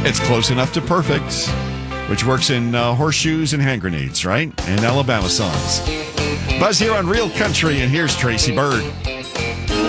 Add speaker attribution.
Speaker 1: It's close enough to perfect, which works in horseshoes and hand grenades, right? And Alabama songs. Buzz here on Real Country, and here's Tracy Bird.